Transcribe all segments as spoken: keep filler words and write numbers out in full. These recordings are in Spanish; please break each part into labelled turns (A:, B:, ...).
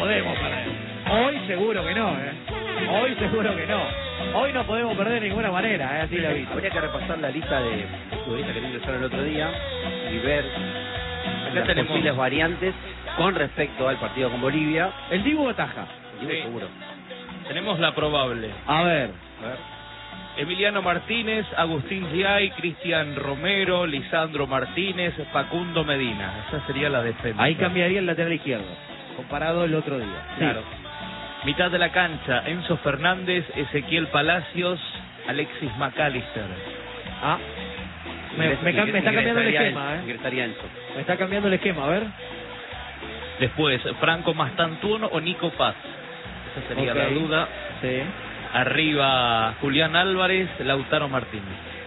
A: podemos perder. Hoy seguro que no, ¿eh? Hoy seguro que no. Hoy no podemos perder de ninguna manera, ¿eh? Así lo visto.
B: Habría que repasar la lista de futbolistas que ingresaron el otro día y ver
C: Acá
B: las
C: tenemos
B: posibles variantes con respecto al partido con Bolivia.
A: El Dibu ataja.
B: Digo,
C: Sí.
B: seguro.
C: Tenemos la probable.
A: A ver.
B: A ver.
C: Emiliano Martínez, Agustín Giay, Cristian Romero, Lisandro Martínez, Facundo Medina. Esa sería la defensa.
A: Ahí cambiaría el lateral izquierdo, comparado el otro día.
C: Claro. Mitad de la cancha, Enzo Fernández, Ezequiel Palacios, Alexis McAllister.
A: Ah, me, me, cam- me está cambiando el
B: Ingresaría
A: esquema,
B: Enzo,
A: ¿eh?
B: Ingresaría Enzo.
A: Me está cambiando el esquema, a ver.
C: Después, Franco Mastantuono o Nico Paz. Esa sería
A: Ok.
C: la duda.
A: Sí.
C: Arriba, Julián Álvarez, Lautaro Martínez.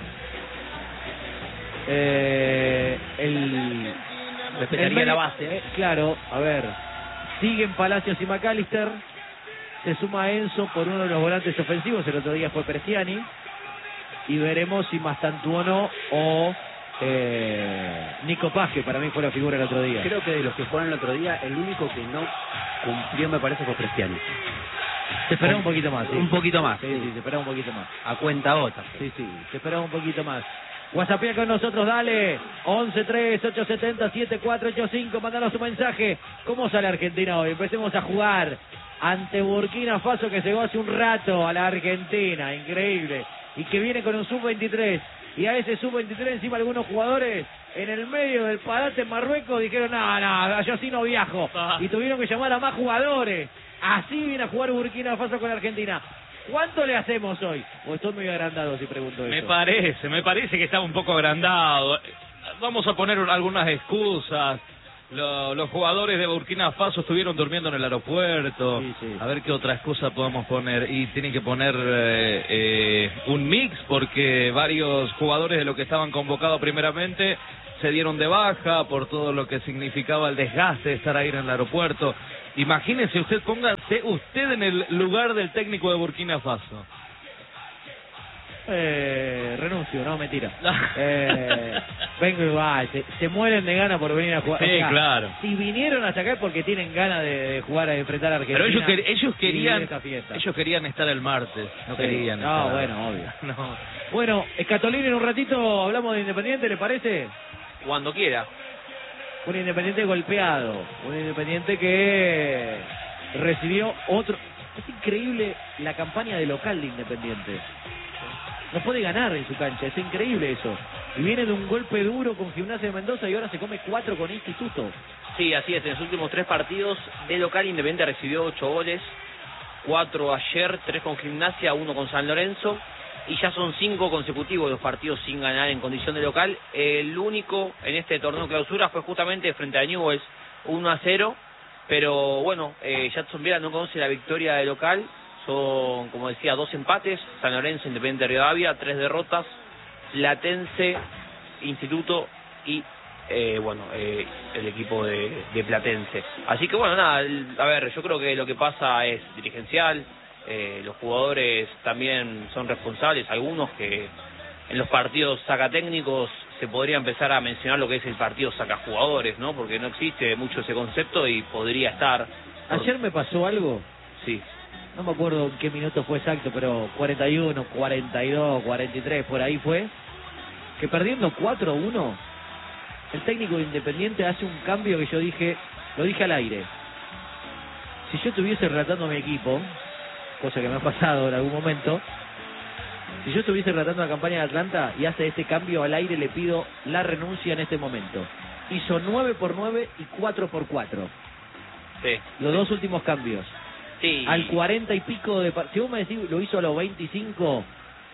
A: Eh, el...
B: Respetaría
A: el medio-
B: la base.
A: eh, claro, a ver. Siguen Palacios y McAllister. Se suma Enzo por uno de los volantes ofensivos. El otro día fue Prestiani. Y veremos si Mastantuono o eh, Nico Paz, que para mí fue la figura el otro día.
B: Creo que de los que jugaron el otro día, el único que no cumplió, me parece, fue Cristiano.
A: Se esperaba un poquito más, sí.
B: Un poquito más.
A: Sí, sí, se esperaba un poquito más.
B: A cuenta otra.
A: Sí, sí, se esperaba un poquito más. WhatsAppea con nosotros, dale. once tres ocho siete cero siete cuatro ocho cinco, mandanos un mensaje. ¿Cómo sale Argentina hoy? Empecemos a jugar ante Burkina Faso, que llegó hace un rato a la Argentina. Increíble. Y que viene con un sub veintitrés. Y a ese sub veintitrés encima algunos jugadores en el medio del parate en Marruecos dijeron, no, no, yo así no viajo. Y tuvieron que llamar a más jugadores. Así viene a jugar Burkina Faso con Argentina. ¿Cuánto le hacemos hoy? O estoy muy agrandado si pregunto eso.
C: Me parece, me parece que está un poco agrandado. Vamos a poner algunas excusas. Lo- los jugadores de Burkina Faso estuvieron durmiendo en el aeropuerto.
A: Sí, sí.
C: A ver qué otra excusa podemos poner. Y tienen que poner eh, eh, un mix, porque varios jugadores de los que estaban convocados primeramente se dieron de baja por todo lo que significaba el desgaste de estar ahí en el aeropuerto. Imagínese usted, póngase usted en el lugar del técnico de Burkina Faso.
A: Eh, renuncio, no, mentira. Eh, vengo y va, se, se mueren de ganas por venir a jugar.
C: Sí, claro.
A: Si vinieron hasta acá es porque tienen ganas de, de jugar a enfrentar a Argentina.
C: Pero ellos, quer- ellos
A: y vivir
C: querían
A: esta fiesta.
C: ellos querían estar el martes, no
A: Sí.
C: querían
A: No,
C: estar.
A: bueno, obvio.
C: No.
A: Bueno, Escatolini, en un ratito hablamos de Independiente, ¿le parece?
D: Cuando quiera.
A: Un Independiente golpeado, un Independiente que recibió otro... Es increíble la campaña de local de Independiente. No puede ganar en su cancha, es increíble eso. Y viene de un golpe duro con Gimnasia de Mendoza y ahora se come cuatro con Instituto.
D: Sí, así es. En los últimos tres partidos de local, Independiente recibió ocho goles. Cuatro ayer, tres con Gimnasia, uno con San Lorenzo. Y ya son cinco consecutivos los partidos sin ganar en condición de local. El único en este torneo clausura fue justamente frente a Newell's, uno a cero. Pero bueno, eh, Jacksonville no conoce la victoria de local. Son, como decía, dos empates. San Lorenzo, Independiente Rivadavia, tres derrotas. Platense, Instituto y, eh, bueno, eh, el equipo de, de Platense. Así que bueno, nada, el- a ver, yo creo que lo que pasa es dirigencial. Eh, los jugadores también son responsables, algunos que en los partidos sacatécnicos se podría empezar a mencionar lo que es el partido sacajugadores, ¿no? Porque no existe mucho ese concepto y podría estar.
A: Ayer me pasó algo,
D: Sí.
A: no me acuerdo en qué minuto fue exacto, pero cuarenta y uno, cuarenta y dos, cuarenta y tres, por ahí fue, que perdiendo cuatro a uno, el técnico de Independiente hace un cambio que yo dije, lo dije al aire. Si yo estuviese relatando a mi equipo, cosa que me ha pasado en algún momento, si yo estuviese relatando la campaña de Atlanta y hace este cambio al aire, le pido la renuncia en este momento. Hizo nueve por nueve y cuatro por cuatro.
D: Sí.
A: Los dos últimos cambios.
D: Sí.
A: Al cuarenta y pico de... par- Si vos me decís, lo hizo a los veinticinco,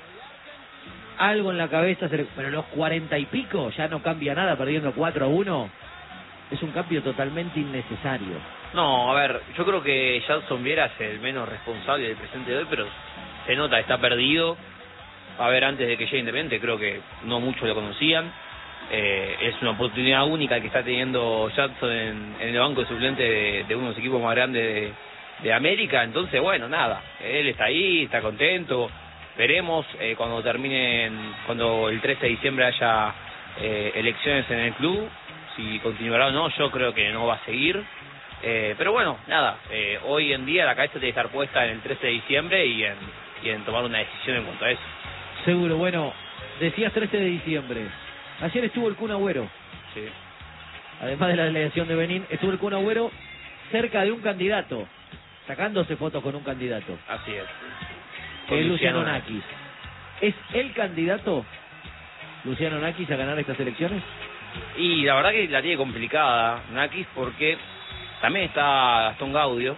A: algo en la cabeza, se le- pero los cuarenta y pico ya no cambia nada, perdiendo cuatro a uno. Es un cambio totalmente innecesario.
D: No, a ver, yo creo que Jackson Viera es el menos responsable del presente de hoy, pero se nota, está perdido. A ver, antes de que llegue Independiente, creo que no muchos lo conocían. Eh, es una oportunidad única que está teniendo Jackson en, en el banco de suplente de, de uno de los equipos más grandes de, de América. Entonces, bueno, nada, él está ahí, está contento. Veremos eh, cuando terminen, cuando el trece de diciembre haya eh, elecciones en el club, si continuará o no. Yo creo que no va a seguir. Eh, pero bueno, nada, eh, hoy en día la cabeza tiene que estar puesta en el trece de diciembre y en, y en tomar una decisión en cuanto a eso.
A: Seguro, bueno, decías trece de diciembre. Ayer estuvo el Kun Agüero.
D: Sí.
A: Además de la delegación de Benín, estuvo el Kun Agüero cerca de un candidato, sacándose fotos con un candidato.
D: Así es.
A: Es Luciano Nakis. ¿Es el candidato Luciano Nakis a ganar estas elecciones?
D: Y la verdad que la tiene complicada Nakis, porque también está Gastón Gaudio,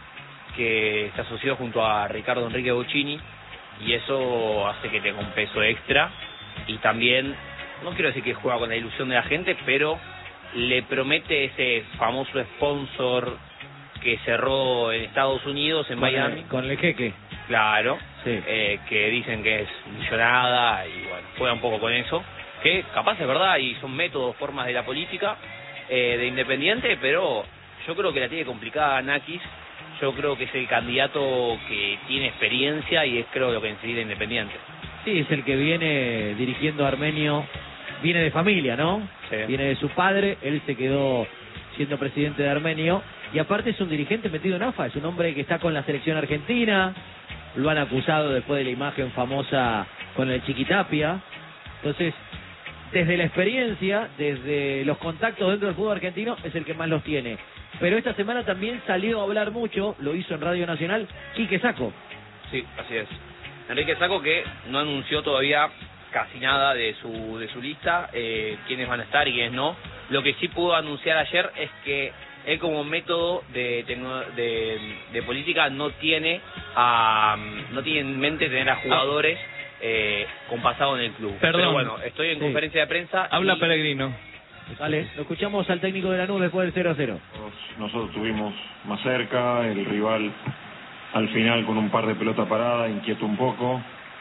D: que está asociado junto a Ricardo Enrique Bocchini, y eso hace que tenga un peso extra. Y también, no quiero decir que juega con la ilusión de la gente, pero le promete ese famoso sponsor que cerró en Estados Unidos, en
A: con
D: Miami.
A: El, con el jeque.
D: Claro,
A: sí.
D: eh, que dicen que es millonada y bueno, juega un poco con eso, que capaz es verdad y son métodos, formas de la política eh, de Independiente, pero yo creo que la tiene complicada Nakis. Yo creo que es el candidato que tiene experiencia y es creo lo que necesita Independiente.
A: Sí, es el que viene dirigiendo a Armenio, viene de familia, ¿no?
D: Sí.
A: Viene de su padre, él se quedó siendo presidente de Armenio y aparte es un dirigente metido en A F A, es un hombre que está con la selección argentina, lo han acusado después de la imagen famosa con el Chiquitapia. Entonces, desde la experiencia, desde los contactos dentro del fútbol argentino, es el que más los tiene. Pero esta semana también salió a hablar mucho, lo hizo en Radio Nacional, Quique Sacco.
D: Sí, así es. Enrique Sacco, que no anunció todavía casi nada de su de su lista, eh, quiénes van a estar y quiénes no. Lo que sí pudo anunciar ayer es que él como método de de, de política no tiene a, no tiene en mente tener a jugadores eh, con pasado en el club.
C: Perdón.
D: Pero bueno, estoy en
A: Sí.
D: conferencia de prensa.
C: Habla
D: y...
C: Peregrino.
A: Vale, lo escuchamos al técnico de Lanús después del cero a cero.
E: Nosotros estuvimos más cerca, el rival al final con un par de pelotas paradas, inquieto un poco.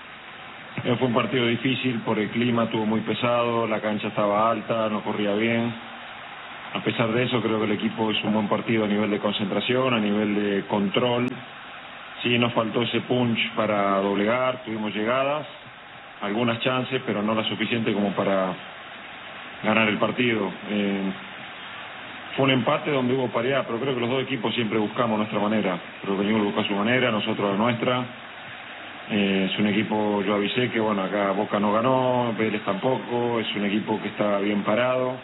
E: Eh, fue un partido difícil por el clima, estuvo muy pesado, la cancha estaba alta, no corría bien. A pesar de eso, creo que el equipo hizo un buen partido a nivel de concentración, a nivel de control. Sí, nos faltó ese punch para doblegar, tuvimos llegadas, algunas chances, pero no las suficientes como para ganar el partido. Eh, fue un empate donde hubo paridad, pero creo que los dos equipos siempre buscamos nuestra manera. Creo que Newell's busca su manera, nosotros la nuestra. Eh, es un equipo, yo avisé que bueno, acá Boca no ganó, Vélez tampoco, es un equipo que está bien parado.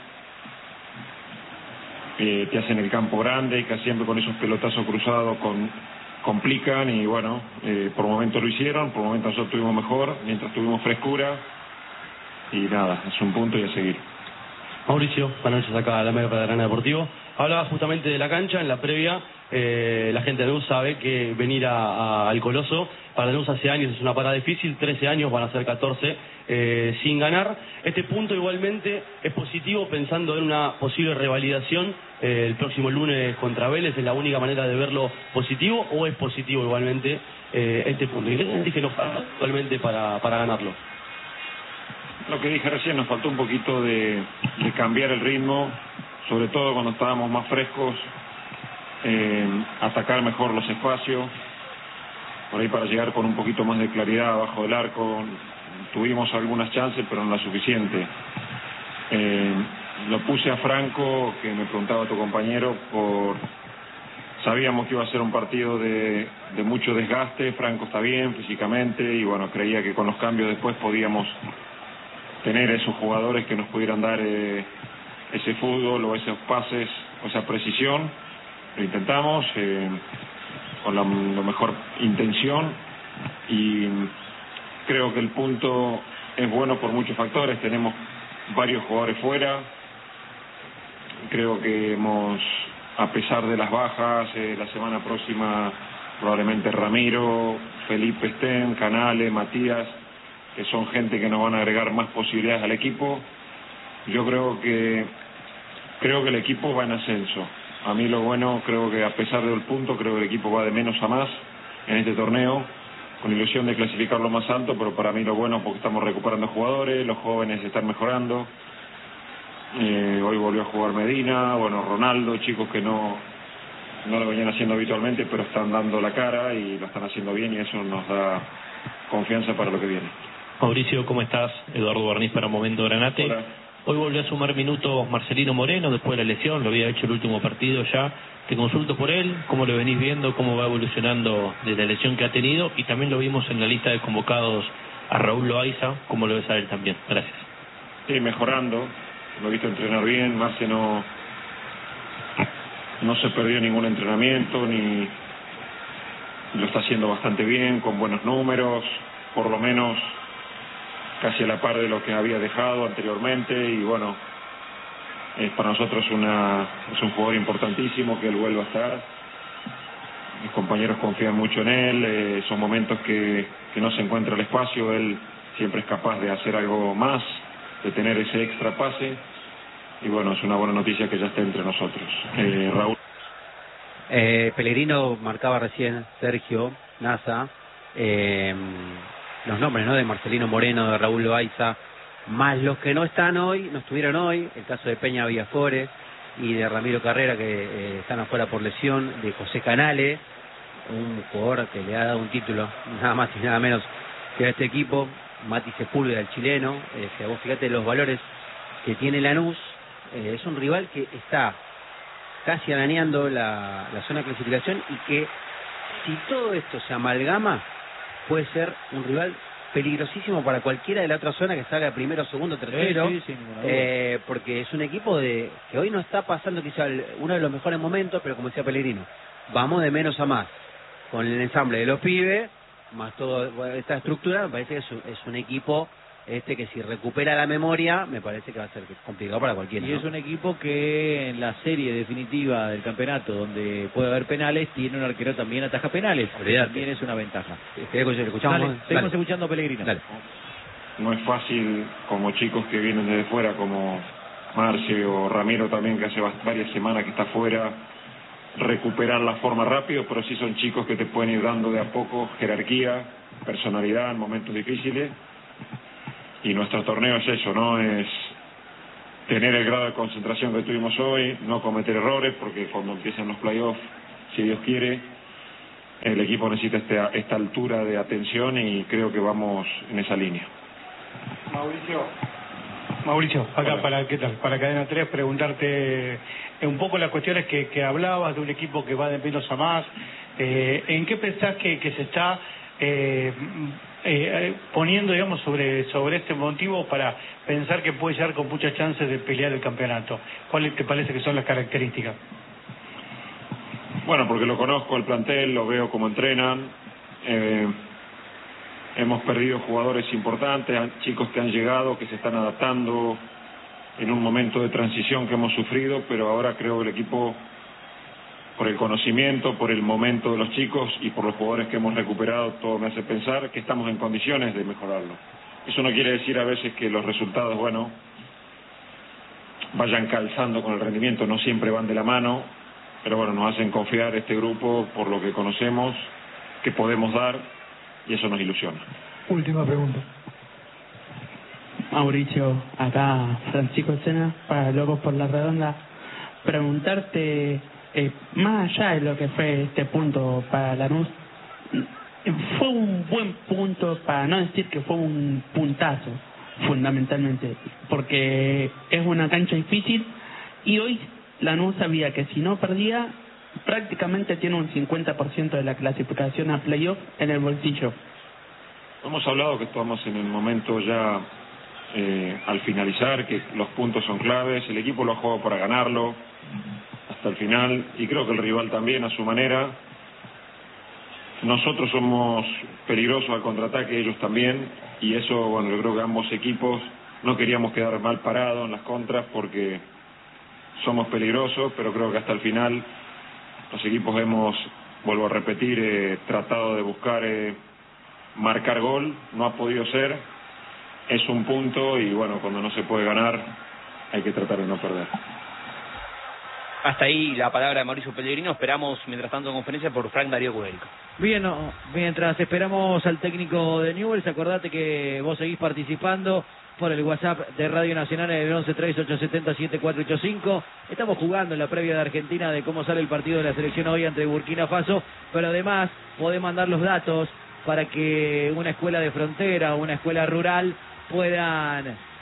E: Eh, te hacen el campo grande y casi siempre con esos pelotazos cruzados con, complican y bueno, eh, por momentos lo hicieron, por momentos nosotros estuvimos mejor, mientras tuvimos frescura y nada, es un punto y a seguir.
F: Mauricio, buenas noches acá a la Media Padrana Deportivo. Hablaba justamente de la cancha, en la previa, eh, la gente de Lanús sabe que venir a, a, al Coloso, para Lanús hace años es una parada difícil, trece años, van a ser catorce eh, sin ganar. Este punto igualmente es positivo pensando en una posible revalidación eh, el próximo lunes contra Vélez, ¿es la única manera de verlo positivo o es positivo igualmente eh, este punto? ¿Y qué sentís que nos falta actualmente para, para ganarlo?
E: Lo que dije recién, nos faltó un poquito de, de cambiar el ritmo, sobre todo cuando estábamos más frescos, eh, atacar mejor los espacios, por ahí para llegar con un poquito más de claridad abajo del arco. Tuvimos algunas chances, pero no las suficientes. Eh, lo puse a Franco, que me preguntaba tu compañero, por sabíamos que iba a ser un partido de, de mucho desgaste. Franco está bien físicamente y bueno, creía que con los cambios después podíamos tener esos jugadores que nos pudieran dar eh, ese fútbol o esos pases o esa precisión. Lo intentamos eh, con la, la mejor intención y creo que el punto es bueno por muchos factores. Tenemos varios jugadores fuera, creo que hemos, a pesar de las bajas, eh, la semana próxima probablemente Ramiro, Felipe estén, Canales, Matías, que son gente que nos van a agregar más posibilidades al equipo. Yo creo que creo que el equipo va en ascenso. A mí lo bueno, creo que a pesar del punto, creo que el equipo va de menos a más en este torneo, con ilusión de clasificarlo más alto, pero para mí lo bueno porque estamos recuperando jugadores, los jóvenes están mejorando. Eh, hoy volvió a jugar Medina, bueno, Ronaldo, chicos que no, no lo venían haciendo habitualmente, pero están dando la cara y lo están haciendo bien y eso nos da confianza para lo que viene.
G: Mauricio, ¿cómo estás? Eduardo Barniz para Momento Granate.
E: Hola.
G: Hoy volvió a sumar minutos Marcelino Moreno después de la lesión, lo había hecho el último partido ya. Te consulto por él, cómo lo venís viendo, cómo va evolucionando de la lesión que ha tenido, y también lo vimos en la lista de convocados a Raúl Loaiza, cómo lo ves a él también. Gracias.
E: Sí, mejorando, lo he visto entrenar bien. Marce no, no se perdió ningún entrenamiento, ni lo está haciendo bastante bien, con buenos números, por lo menos casi a la par de lo que había dejado anteriormente, y bueno, es para nosotros una, es un jugador importantísimo que él vuelva a estar. Mis compañeros confían mucho en él, eh, son momentos que, que no se encuentra el espacio, él siempre es capaz de hacer algo más, de tener ese extra pase, y bueno, es una buena noticia que ya esté entre nosotros. Eh, Raúl.
B: Eh, Pellegrino marcaba recién, Sergio, Nasa, eh, los nombres, ¿no?, de Marcelino Moreno, de Raúl Loaiza, más los que no están hoy, no estuvieron hoy, el caso de Peña Villafores y de Ramiro Carrera, que eh, están afuera por lesión, de José Canale, un jugador que le ha dado un título, nada más y nada menos que a este equipo, Mati Sepúlveda, el chileno. Eh, si vos fíjate los valores que tiene Lanús, eh, es un rival que está casi arañando la, la zona de clasificación, y que si todo esto se amalgama puede ser un rival peligrosísimo para cualquiera de la otra zona que salga primero, segundo, tercero,
A: sí, sí,
B: eh, porque es un equipo de que hoy no está pasando quizá el, uno de los mejores momentos, pero como decía Pellegrino, vamos de menos a más con el ensamble de los pibes, más toda esta estructura. Me parece que es un, es un equipo este que si recupera la memoria, me parece que va a ser complicado para cualquiera.
A: Y
B: ¿no?
A: es un equipo que en la serie definitiva del campeonato, donde puede haber penales, tiene un arquero también ataja penales.
B: Olvídate.
A: También es una ventaja.
B: ¿Escuchamos?
A: Dale, seguimos
B: Dale.
A: escuchando a Pellegrino.
B: Dale.
E: No es fácil, como chicos que vienen desde fuera, como Marce o Ramiro también, que hace varias semanas que está fuera, recuperar la forma rápido, pero sí son chicos que te pueden ir dando de a poco jerarquía, personalidad en momentos difíciles. Y nuestro torneo es eso, ¿no? Es tener el grado de concentración que tuvimos hoy, no cometer errores, porque cuando empiezan los playoffs, si Dios quiere, el equipo necesita este, esta altura de atención, y creo que vamos en esa línea.
H: Mauricio, Mauricio, acá
E: Hola.
H: para, ¿qué tal? Para Cadena tres, preguntarte eh, un poco las cuestiones que, que hablabas de un equipo que va de menos a más. Eh, ¿En qué pensás que, que se está eh, eh, poniendo, digamos, sobre sobre este motivo para pensar que puede llegar con muchas chances de pelear el campeonato? ¿Cuáles te parece que son las características?
E: Bueno, porque lo conozco, el plantel, lo veo cómo entrenan. Eh, hemos perdido jugadores importantes, chicos que han llegado, que se están adaptando en un momento de transición que hemos sufrido, pero ahora creo que el equipo, por el conocimiento, por el momento de los chicos y por los jugadores que hemos recuperado, todo me hace pensar que estamos en condiciones de mejorarlo. Eso no quiere decir a veces que los resultados, bueno, vayan calzando con el rendimiento, no siempre van de la mano, pero bueno, nos hacen confiar este grupo por lo que conocemos, que podemos dar, y eso nos ilusiona.
I: Última pregunta.
J: Mauricio, acá Francisco Sena, para Locos por la Redonda. Preguntarte, eh, más allá de lo que fue este punto para Lanús, fue un buen punto, para no decir que fue un puntazo, fundamentalmente, porque es una cancha difícil, y hoy Lanús sabía que si no perdía, prácticamente tiene un cincuenta por ciento de la clasificación a playoff en el bolsillo.
E: Hemos hablado que estamos en el momento ya eh, al finalizar, que los puntos son claves, el equipo lo ha jugado para ganarlo hasta el final, y creo que el rival también a su manera. Nosotros somos peligrosos al contraataque, ellos también, y eso, bueno, yo creo que ambos equipos no queríamos quedar mal parados en las contras, porque somos peligrosos, pero creo que hasta el final los equipos hemos, vuelvo a repetir, eh, tratado de buscar eh, marcar gol, no ha podido ser, es un punto, y bueno, cuando no se puede ganar hay que tratar de no perder.
D: Hasta ahí la palabra de Mauricio Pellegrino. Esperamos, mientras tanto, conferencia por Frank Darío Cuderico.
A: Bien, no, mientras esperamos al técnico de Newell's, acordate que vos seguís participando por el WhatsApp de Radio Nacional en el once tres ocho siete cero siete cuatro ocho cinco. Estamos jugando en la previa de Argentina de cómo sale el partido de la selección hoy ante Burkina Faso, pero además podés mandar los datos para que una escuela de frontera o una escuela rural puedan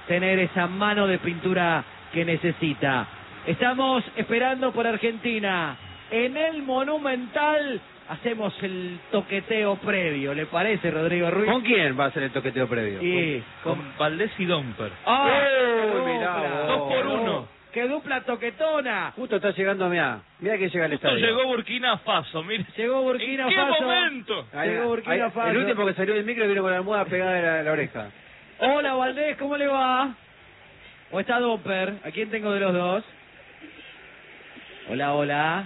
A: tener esa mano de pintura que necesita. Estamos esperando por Argentina. En el Monumental hacemos el toqueteo previo, ¿le parece, Rodrigo Ruiz?
B: ¿Con quién va a ser el toqueteo previo?
A: Y
C: Con Valdés y Domper.
A: ¡Ah!
B: ¡Eh!
A: ¡Qué
B: Mirá
A: dupla!
B: vos.
C: Dos por uno.
A: ¡Qué dupla toquetona!
B: Justo está llegando, mirá. Mirá que llega el
C: Justo
B: estadio.
C: llegó Burkina Faso, mire.
A: Llegó Burkina
C: ¿En qué
A: Faso.
C: momento?
B: Ahí,
A: Llegó Burkina
B: ahí,
A: Faso.
B: El último que salió del micro vino con la almohada pegada de la, la oreja.
A: Hola, Valdés, ¿cómo le va? ¿O está Domper? ¿A quién tengo de los dos? Hola, hola.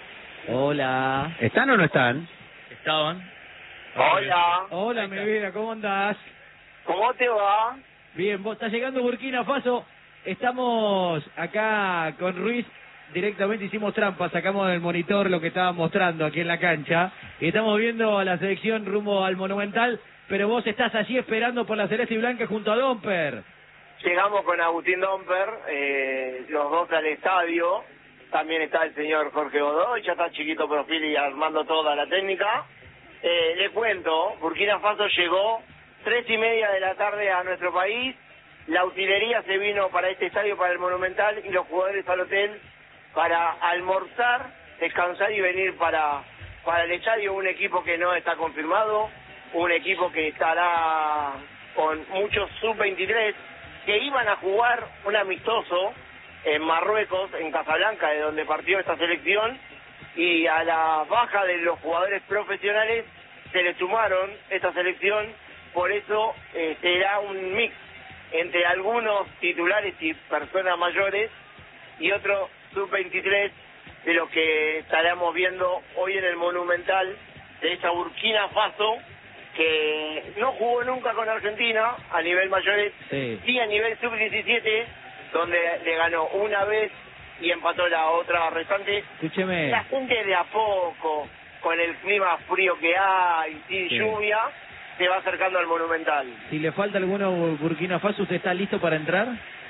A: Hola.
B: ¿Están o no están?
C: Estaban.
I: Hola,
A: Hola,
C: Ahí
A: mi
C: está.
A: vida, ¿cómo andás?
I: ¿cómo te va?
A: Bien, vos estás llegando Burkina Faso. Estamos acá con Ruiz. Directamente hicimos trampa, sacamos del monitor lo que estaba mostrando aquí en la cancha. Y estamos viendo a la selección rumbo al Monumental. Pero vos estás allí esperando por la Celeste y Blanca junto a Domper.
I: Llegamos con Agustín Domper, eh, los dos al estadio. También está el señor Jorge Godoy, ya está Chiquito Profili armando toda la técnica. Eh, le cuento, Burkina Faso llegó tres y media de la tarde a nuestro país. La utilería se vino para este estadio, para el Monumental, y los jugadores al hotel para almorzar, descansar y venir para, para el estadio. Un equipo que no está confirmado, un equipo que estará con muchos sub veintitrés que iban a jugar un amistoso en Marruecos, en Casablanca, de donde partió esta selección, y a la baja de los jugadores profesionales se le sumaron esta selección. Por eso eh, será un mix entre algunos titulares y personas mayores y otro sub veintitrés de lo que estaremos viendo hoy en el Monumental, de esta Burkina Faso que no jugó nunca con Argentina a nivel mayores,
A: Sí.
I: sí a nivel sub diecisiete, donde le ganó una vez y empató la otra restante.
A: Escúcheme.
I: La gente de a poco, con el clima frío que hay, sin
A: Sí.
I: lluvia, se va acercando al Monumental.
A: Si le falta alguno Burkina Faso, ¿usted está listo para entrar?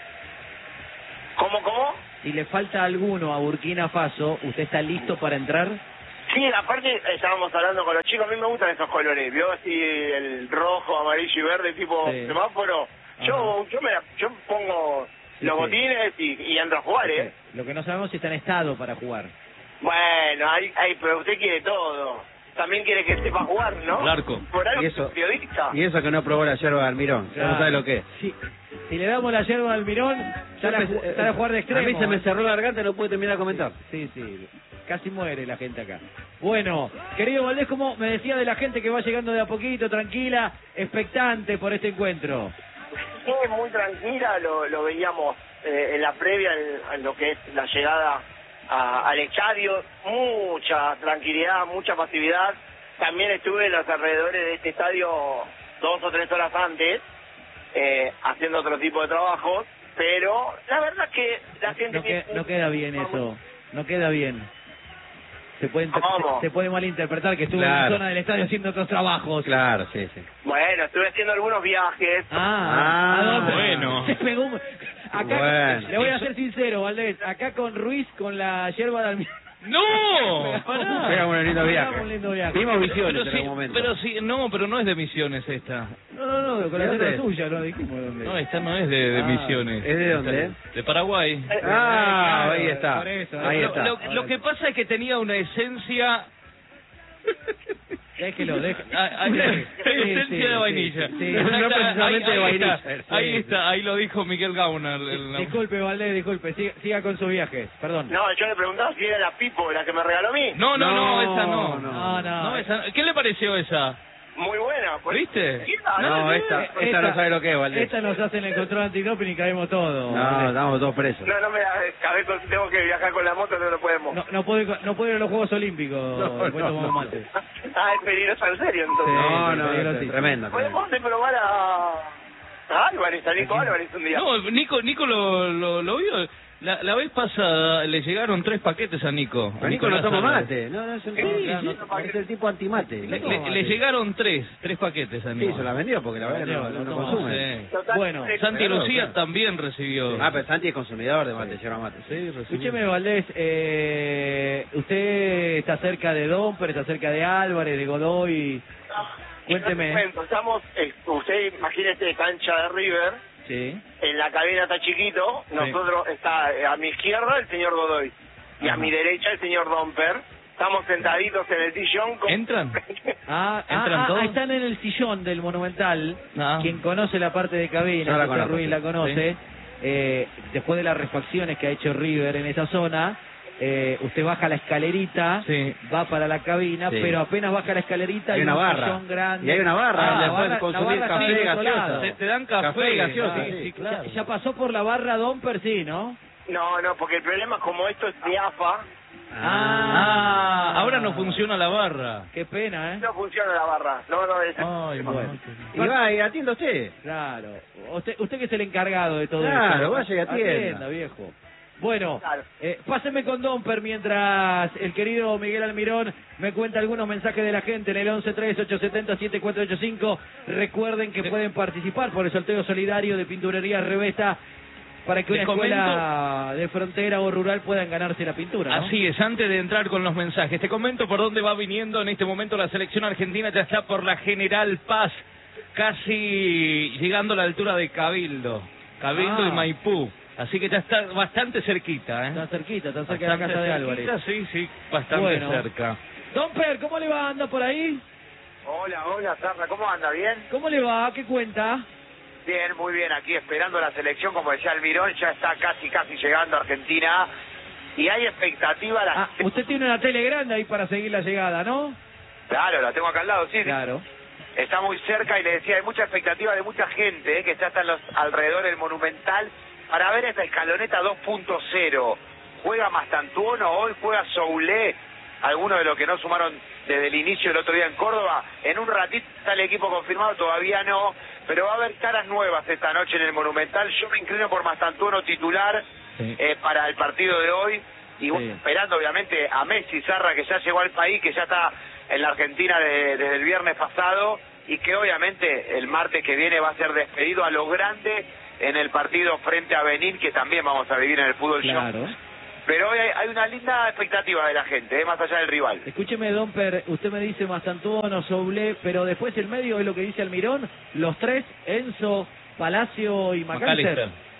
I: ¿Cómo, cómo?
A: Si le falta alguno a Burkina Faso, ¿usted está listo para entrar?
I: Sí, aparte estábamos hablando con los chicos, a mí me gustan esos colores, ¿vio? Así el rojo, amarillo y verde, tipo
A: Sí.
I: semáforo. Yo yo me la- yo pongo
A: Sí,
I: los
A: sí.
I: botines y, y entro a jugar, ¿eh?
A: Lo que no sabemos es si está en estado para jugar.
I: Bueno, hay, hay, pero usted quiere todo. También quiere que sepa jugar, ¿no?
C: El arco.
I: Por algo
B: Y
I: es
B: eso,
I: periodista.
B: y eso que no probó la yerba de Almirón. Ya no sabe lo que es.
A: Si, si le damos la yerba al Mirón, sale a, ju- sale a jugar de extremo.
B: A mí se me cerró la garganta y no pude terminar de comentar.
A: Sí, sí, casi muere la gente acá. Bueno, querido Valdés, como me decía de la gente que va llegando de a poquito, tranquila, expectante por este encuentro.
I: Sí, muy tranquila, lo, lo veíamos eh, en la previa, en, en lo que es la llegada a, al estadio, mucha tranquilidad, mucha pasividad. También estuve en los alrededores de este estadio dos o tres horas antes, eh, haciendo otro tipo de trabajos, pero la verdad es que la gente...
A: No, que- no queda bien eso, no queda bien. Se puede, inter-
I: ¿Cómo?
A: se, se puede malinterpretar que estuve en
B: Claro.
A: la zona del estadio haciendo otros trabajos.
B: Claro, sí, sí.
I: Bueno, estuve haciendo algunos viajes.
A: Ah,
B: Ah,
A: ¿a dónde?
C: bueno.
A: Se pegó un- Acá,
B: Bueno.
A: le voy a ser sincero, Valdés, acá con Ruiz, con la yerba de Almirón.
C: ¡No!
A: Pará.
B: Pegamos un lindo viaje.
A: Pegamos un lindo viaje.
B: Vimos visiones
C: Pero
B: en
C: sí,
B: algún momento.
C: pero sí, no, pero no es de Misiones esta.
A: No, no, no, con la
B: ¿De
A: yerba
B: dónde?
A: suya, no dijimos dónde.
C: No, esta no es de, de
A: Ah,
C: Misiones.
B: ¿es de dónde?
C: Esta- De Paraguay.
B: Ah,
A: claro,
B: ahí está.
A: por eso,
B: Ahí
C: lo,
B: está.
C: lo- lo que pasa es que tenía una esencia...
A: Déjelo, déjelo.
C: Ah, ah,
A: Sí,
C: esencia
A: sí,
C: de
A: sí,
C: vainilla.
A: sí, sí.
B: No
C: Ahí-
B: precisamente
C: ahí
B: de vainilla.
C: Está, ahí
B: Sí.
C: está, ahí lo dijo Miguel Gauner. el-
A: Disculpe, Valdés, disculpe. Siga, siga con sus viajes, perdón.
I: No, yo le preguntaba si era la Pipo la que me regaló a mí.
C: No, no, no,
B: No,
C: esa no.
B: no.
A: No, no.
C: No, esa- ¿Qué le pareció esa?
I: Muy buena. por-
C: ¿Viste?
I: Sí, la-
B: No, esta, esta no sabe lo que es, Valdés.
A: Esta nos hacen el control antidoping y caemos todos.
B: No,
A: Valdés.
B: estamos todos presos.
I: No, no me da cabeza, tengo que viajar con la moto, no lo podemos.
A: No, no puede, no puede ir a los Juegos Olímpicos.
B: No,
A: después
B: no,
A: tomamos
B: no.
A: mate.
I: Ah, es peligroso en serio, entonces.
A: Sí.
B: No, no,
A: peligrosísimo.
B: es tremenda.
I: Podemos de probar a... a Álvarez, a Nico Álvarez un día.
C: No, Nico, Nico lo, lo, lo vio. La, la vez pasada le llegaron tres paquetes a Nico.
B: A Nico no
C: Nicolás
B: toma
C: Álvarez.
B: mate. No, no, es el,
C: Sí,
B: no,
C: sí.
B: no, es el tipo antimate.
C: Le,
B: No
C: le-
B: toma
C: le
B: mate.
C: llegaron tres, tres paquetes a
B: Sí,
C: Nico.
B: se la vendió porque la verdad que no,
A: Lo
B: no, no
A: toma,
B: consume.
C: Sí.
I: Total,
A: Bueno,
I: eh,
C: Santi
B: Claro,
C: Lucía
B: claro.
C: también recibió.
B: Ah, pero Santi es consumidor de mate, yerba mate.
C: Sí, recibió.
A: Escúcheme, Valdés, eh, usted está cerca de Domper, está cerca de Álvarez, de Godoy. Cuénteme.
I: Bueno, estamos, eh, usted imagínese cancha de River,
A: Sí.
I: En la cabina está chiquito, nosotros está a mi izquierda el señor Godoy y
C: Ajá.
I: a mi derecha el señor Domper. Estamos sentaditos en el sillón. Con...
C: ¿Entran?
A: Ah,
C: ¿Entran
A: ah,
C: todos?
A: ah, están en el sillón del Monumental.
C: Ah.
A: Quien conoce la parte de cabina,
B: Yo la
A: José
B: conozco,
A: Ruiz
B: sí.
A: la conoce. Eh, después de las refacciones que ha hecho River en esa zona, eh, usted baja la escalerita,
C: Sí.
A: va para la cabina,
B: Sí.
A: pero apenas baja la escalerita
B: Hay
A: hay
B: una
A: un
B: barra.
A: sillón grande.
B: Y hay una barra,
A: Ah,
B: donde
A: la
B: puedes
A: barra-
B: consumir
A: la barra
B: café,
A: está del otro
B: gaseosa.
A: lado.
C: Te, te dan café.
B: Café y gaseosa,
C: Ah,
B: sí.
C: claro.
A: Ya, ya pasó por la barra Domper, sí, ¿no?
I: No, no, porque el problema es como esto es de A F A,
C: Ah, ahora no funciona la barra.
A: Qué pena, ¿eh?
I: no funciona la barra. No, no, es...
C: Ay,
A: Bueno.
B: Y va, y atienda usted.
A: Claro. Usted, usted que es el encargado de todo
B: Claro,
A: esto.
B: vaya y atienda.
A: viejo. Bueno,
I: Claro.
A: eh, páseme con Domper mientras el querido Miguel Almirón me cuenta algunos mensajes de la gente en el once tres ocho siete cero siete cuatro ocho cinco. Recuerden que pueden participar por el sorteo solidario de Pinturería Revesta para que
C: Les
A: una escuela de frontera o rural puedan ganarse la pintura, ¿no?
C: Así es, antes de entrar con los mensajes, te comento por dónde va viniendo en este momento la selección argentina. Ya está por la General Paz, casi llegando a la altura de Cabildo, Cabildo
A: Ah.
C: y Maipú. Así que ya está bastante cerquita, ¿eh?
A: Está cerquita, está cerca de
C: Bastante
A: la casa de
C: cerquita,
A: Álvarez.
C: Sí, sí, bastante
A: Bueno.
C: cerca.
A: Domper, ¿cómo le va? ¿Anda por ahí?
I: Hola, hola, Sarra, ¿cómo anda? ¿Bien?
A: ¿Cómo le va? ¿Qué cuenta?
I: Bien, muy bien, aquí esperando la selección, como decía Almirón, ya está casi, casi llegando a Argentina. Y hay expectativa... La...
A: Ah, usted tiene una tele grande ahí para seguir la llegada, ¿no?
I: Claro, la tengo acá al lado, sí.
A: Claro.
I: Está muy cerca y le decía, hay mucha expectativa de mucha gente eh, que ya está en los alrededores del Monumental para ver esta escaloneta dos punto cero. Juega Mastantuono, hoy juega Soulé, algunos de los que no sumaron desde el inicio del otro día en Córdoba. En un ratito está el equipo confirmado, todavía no, pero va a haber caras nuevas esta noche en el Monumental. Yo me inclino por Mastantuono titular
C: Sí.
I: eh, para el partido de hoy. Y bueno,
A: Sí.
I: esperando obviamente a Messi, Sarra, que ya llegó al país, que ya está en la Argentina de- desde el viernes pasado y que obviamente el martes que viene va a ser despedido a lo grande en el partido frente a Benín, que también vamos a vivir en el fútbol show.
A: Claro.
I: Pero hoy hay, hay una linda expectativa de la gente, eh, más allá del rival.
A: Escúcheme, Domper, usted me dice Mastantuono, Soulé, pero después el medio es lo que dice Almirón, los tres, Enzo, Palacio y McAllister.
C: McAllister.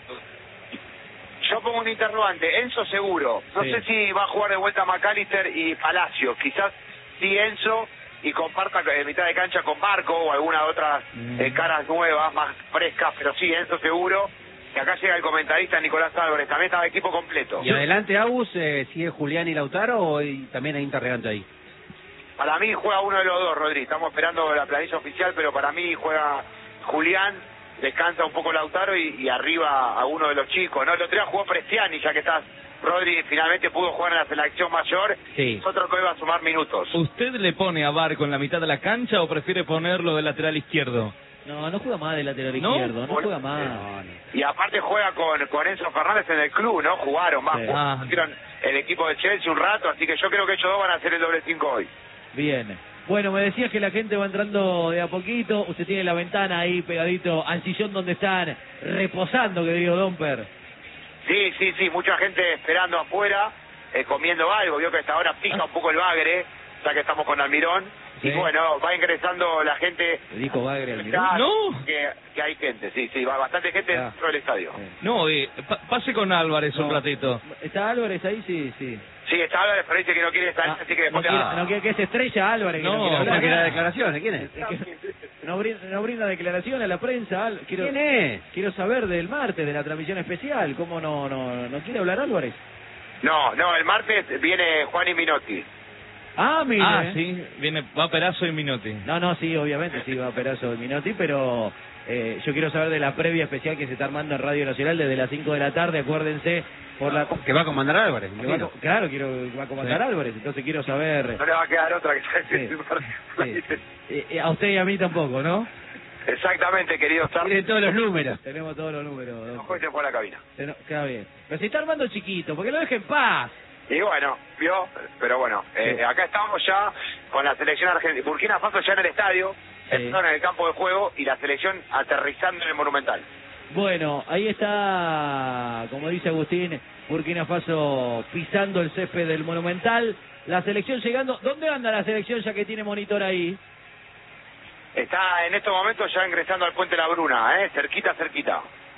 I: Yo pongo un interrogante, Enzo seguro. No
C: Sí.
I: sé si va a jugar de vuelta McAllister y Palacio. Quizás sí Enzo y comparta en mitad de cancha con Marco o alguna otra
C: Mm.
I: eh, caras nuevas, más frescas, pero sí Enzo seguro. Que acá llega el comentarista Nicolás Álvarez, también estaba equipo completo.
B: Y adelante, Agus, eh, ¿sigue Julián y Lautaro o hay- también hay interrogante ahí?
I: Para mí juega uno de los dos, Rodri. Estamos esperando la planilla oficial, pero para mí juega Julián, descansa un poco Lautaro y, y arriba a uno de los chicos, ¿no? El otro día jugó Prestiani, ya que estás, Rodri, finalmente pudo jugar en la selección mayor.
B: Sí.
I: Es otro que hoy va a sumar minutos.
C: ¿Usted le pone a Barco en la mitad de la cancha o prefiere ponerlo de lateral izquierdo?
A: No, no juega más de lateral
C: ¿No?
A: izquierdo, no juega más.
B: No, no.
I: Y aparte juega con, con Enzo Fernández en el club, ¿no? Jugaron más,
A: Sí.
C: Ah.
I: pusieron el equipo de Chelsea un rato, así que yo creo que ellos dos van a hacer el doble cinco hoy.
A: Bien. Bueno, me decías que la gente va entrando de a poquito. Usted tiene la ventana ahí pegadito al sillón donde están reposando, querido Domper.
I: Sí, sí, sí, mucha gente esperando afuera, eh, comiendo algo. Vio que hasta ahora pica un poco el bagre, ya que estamos con Almirón.
A: Sí.
I: Y bueno, va ingresando la gente.
A: Le dijo Bagre al
I: Ya,
C: No.
I: Que, que hay gente, sí, sí, va bastante gente
A: Ah.
I: dentro del estadio.
C: No, eh, pa- pase con Álvarez un
A: No.
C: ratito.
A: ¿Está Álvarez ahí? Sí, sí.
I: Sí, está Álvarez, pero dice que no quiere estar,
A: Ah,
I: así que
A: no,
I: después...
A: quiere,
I: Ah.
A: no quiere que se estrella Álvarez. Que
C: No,
A: no, quiere hablar.
B: ¿Para que da declaraciones? ¿Quién es?
A: Es que No brinda, no brinda declaración a la prensa. Al- Quiero,
B: ¿Quién es?
A: quiero saber del martes, de la transmisión especial. ¿Cómo no, no, no quiere hablar Álvarez?
I: No, no, el martes viene Juan y Minotti.
A: Ah, mire.
C: Ah, sí, viene, va Perazo y Minotti.
A: No, no, sí, obviamente sí va a Perazo de Minotti, pero eh, yo quiero saber de la previa especial que se está armando en Radio Nacional desde las cinco de la tarde, acuérdense, por la...
B: Que va a comandar Álvarez.
A: que va a co- claro, quiero va a comandar
C: Sí.
A: Álvarez, entonces quiero saber...
I: No le va a quedar otra que
A: Sí, sí. Eh, eh, a usted y a mí tampoco, ¿no?
I: Exactamente, querido Star.
B: Tiene todos los números.
A: Tenemos todos los números. don.
I: Después se fue a la cabina.
A: Ten- Queda bien. Pero se está armando chiquito, porque lo deje en paz.
I: Y bueno, vio, pero bueno, eh,
A: Sí.
I: acá estamos ya con la selección argentina. Burkina Faso ya en el estadio,
A: Sí.
I: están en el campo de juego y la selección aterrizando en el Monumental.
A: Bueno, ahí está, como dice Agustín, Burkina Faso pisando el césped del Monumental. La selección llegando. ¿Dónde anda la selección ya que tiene monitor ahí?
I: Está en estos momentos ya ingresando al Puente La Bruna, ¿eh? Cerquita, cerquita.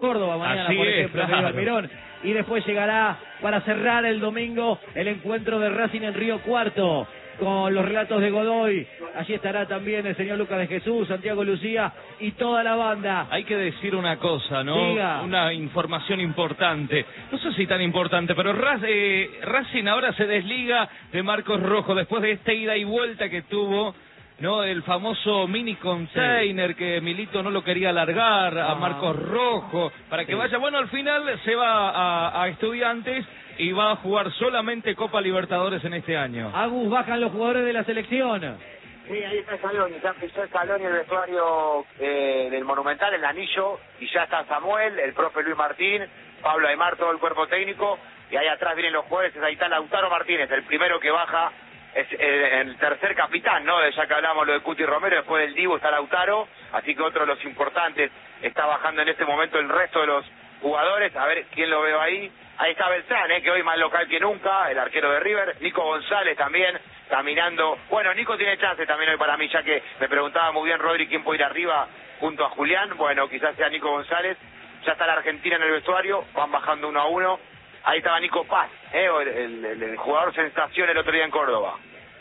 A: Córdoba mañana,
C: Así
A: por
C: es,
A: ejemplo,
C: claro.
A: Río Almirón. Y después llegará para cerrar el domingo el encuentro de Racing en Río Cuarto, con los relatos de Godoy. Allí estará también el señor Lucas de Jesús, Santiago Lucía y toda la banda.
C: Hay que decir una cosa, ¿no?
A: Diga.
C: Una información importante. No sé si tan importante, pero Raz- eh, Racing ahora se desliga de Marcos Rojo después de esta ida y vuelta que tuvo, ¿no? El famoso mini container, sí, que Milito no lo quería alargar a Marcos Rojo para que, sí, vaya. Bueno, al final se va a, a Estudiantes y va a jugar solamente Copa Libertadores en este año.
A: Agus, bajan los jugadores de la selección.
I: Sí, ahí está Scaloni, ya pisó Scaloni el vestuario eh, del Monumental, el anillo, y ya está Samuel, el profe Luis Martín, Pablo Aymar, todo el cuerpo técnico, y ahí atrás vienen los jugadores, ahí está Lautaro Martínez, el primero que baja, es eh, el tercer capitán, ¿no? Ya que hablamos lo de Cuti Romero, después del Divo está Lautaro, así que otro de los importantes está bajando en este momento el resto de los jugadores, a ver quién lo veo ahí. Ahí está Beltrán, eh, que hoy más local que nunca, el arquero de River. Nico González también, caminando. Bueno, Nico tiene chance también hoy para mí, ya que me preguntaba muy bien Rodri quién puede ir arriba junto a Julián. Bueno, quizás sea Nico González. Ya está la Argentina en el vestuario, van bajando uno a uno. Ahí estaba Nico Paz, eh, el, el, el jugador sensación el otro día en Córdoba.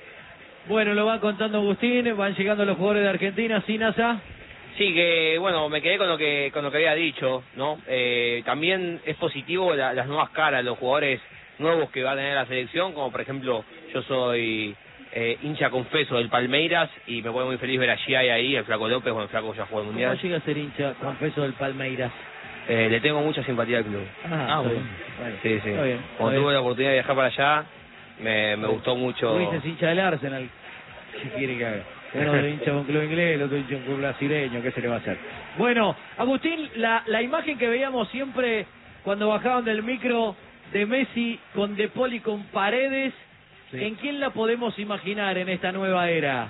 A: Bueno, lo va contando Agustín, van llegando los jugadores de Argentina, ¿sí, Nasa?
D: Sí, que bueno, me quedé con lo que con lo que había dicho, ¿no? Eh, también es positivo la, las nuevas caras, los jugadores nuevos que va a tener la selección, como por ejemplo, yo soy eh, hincha confeso del Palmeiras y me pone muy feliz ver a Giai ahí, el Flaco López, bueno, el Flaco ya jugó el Mundial.
A: ¿Cómo llega a ser hincha confeso del Palmeiras?
D: Eh, le tengo mucha simpatía al club.
A: Ah, ah bueno. Bueno,
D: sí, sí.
A: Está bien,
D: Cuando
A: está
D: tuve
A: bien.
D: la oportunidad de viajar para allá, me, me gustó mucho.
A: Luis es hincha del Arsenal. ¿Qué quiere que haga? Uno de hincha de un club inglés, el otro hincha de un club brasileño, ¿qué se le va a hacer? Bueno, Agustín, la, la imagen que veíamos siempre cuando bajaban del micro de Messi con De Paul y con Paredes, sí, ¿en quién la podemos imaginar en esta nueva era?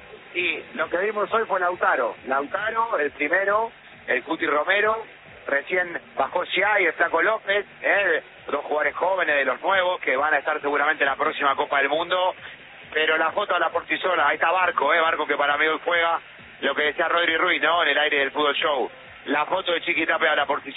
I: Sí, lo que vimos hoy fue Lautaro. Lautaro, el primero, el Cuti Romero, recién bajó Giai, el Flaco López, eh, dos jugadores jóvenes de los nuevos que van a estar seguramente en la próxima Copa del Mundo. Pero la foto habla por sí sola. Ahí está Barco, eh, Barco que para mí hoy juega lo que decía Rodri Ruiz, ¿no? En el aire del Fútbol Show. La foto de Chiquitapia habla por sí sola.